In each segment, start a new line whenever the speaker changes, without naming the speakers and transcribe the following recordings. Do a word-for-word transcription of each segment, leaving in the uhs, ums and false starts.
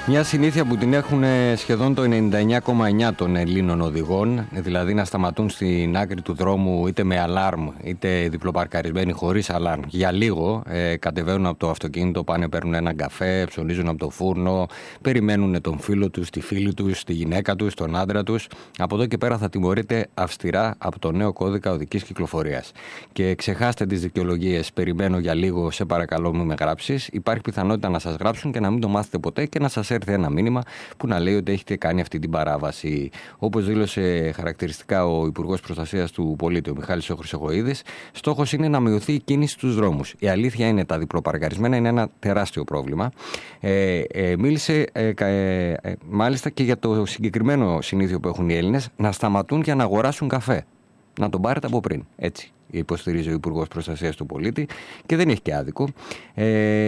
Μια συνήθεια που την έχουν σχεδόν το ενενήντα εννιά κόμμα εννιά των Ελλήνων οδηγών, δηλαδή να σταματούν στην άκρη του δρόμου είτε με αλάρμ είτε διπλοπαρκαρισμένοι χωρίς αλάρμ. Για λίγο ε, κατεβαίνουν από το αυτοκίνητο, πάνε παίρνουν έναν καφέ, ψωνίζουν από το φούρνο, περιμένουν τον φίλο τους, τη φίλη τους, τη γυναίκα τους, τον άντρα τους. Από εδώ και πέρα θα τιμωρείται αυστηρά από το νέο κώδικα οδικής κυκλοφορίας. Και ξεχάστε τις δικαιολογίες, περιμένω για λίγο, σε παρακαλώ μην με γράψεις. Υπάρχει πιθανότητα να σας γράψουν και να μην το μάθετε ποτέ και να σας έρθει ένα μήνυμα που να λέει ότι έχετε κάνει αυτή την παράβαση. Όπως δήλωσε χαρακτηριστικά ο Υπουργός Προστασίας του Πολίτη, ο Μιχάλης ο Χρυσοχοΐδης, στόχος είναι να μειωθεί η κίνηση στους δρόμους. Η αλήθεια είναι τα διπλοπαρκαρισμένα είναι ένα τεράστιο πρόβλημα. Ε, ε, μίλησε ε, ε, ε, μάλιστα και για το συγκεκριμένο συνήθειο που έχουν οι Έλληνες, να σταματούν και να αγοράσουν καφέ. Να τον πάρετε από πριν, έτσι υποστηρίζει ο Υπουργός Προστασίας του Πολίτη και δεν έχει και άδικο. Ε,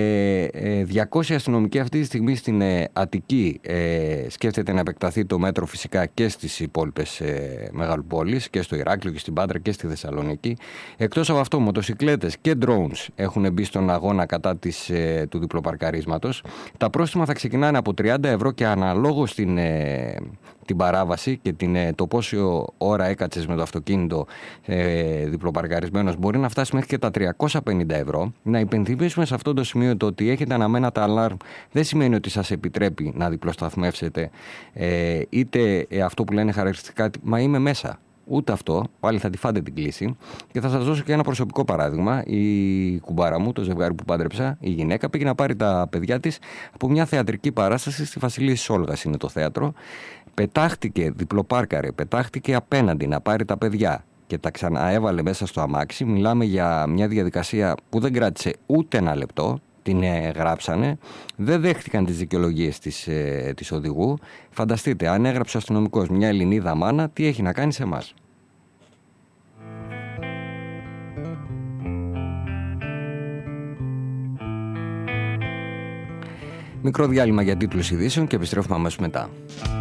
ε, διακόσιοι αστυνομικοί αυτή τη στιγμή στην ε, Αττική ε, σκέφτεται να επεκταθεί το μέτρο φυσικά και στις υπόλοιπες ε, μεγαλοπόλεις και στο Ηράκλειο και στην Πάτρα και στη Θεσσαλονίκη. Εκτός από αυτό, μοτοσικλέτες και drones έχουν μπει στον αγώνα κατά της, ε, του διπλοπαρκαρίσματος. Τα πρόστιμα θα ξεκινάνε από τριάντα ευρώ και αναλόγως την, ε, την παράβαση και την, ε, το πόση ώρα έκατσες με το αυτοκίνητο ε, διπλοπαρκαρισμένος μπορεί να φτάσει μέχρι και τα τριακόσια πενήντα ευρώ. Να υπενθυμίσουμε σε αυτό το σημείο το ότι έχετε αναμένα τα αλάρμ δεν σημαίνει ότι σας επιτρέπει να διπλοσταθμεύσετε ε, είτε ε, αυτό που λένε χαρακτηριστικά μα είμαι μέσα. Ούτε αυτό, πάλι θα τη φάτε την κλίση. Και θα σας δώσω και ένα προσωπικό παράδειγμα. Η κουμπάρα μου, το ζευγάρι που πάντρεψα, η γυναίκα, πήγε να πάρει τα παιδιά της από μια θεατρική παράσταση στη Βασιλής Όλγας, είναι το θέατρο. Πετάχτηκε, διπλοπάρκαρε, πετάχτηκε απέναντι να πάρει τα παιδιά και τα ξαναέβαλε μέσα στο αμάξι. Μιλάμε για μια διαδικασία που δεν κράτησε ούτε ένα λεπτό. Την ε, γράψανε, δεν δέχτηκαν τις δικαιολογίες της, ε, της οδηγού. Φανταστείτε, αν έγραψε ο αστυνομικός μια Ελληνίδα μάνα, τι έχει να κάνει σε εμάς. Μικρό διάλειμμα για τίτλους ειδήσεων και επιστρέφουμε αμέσως μετά.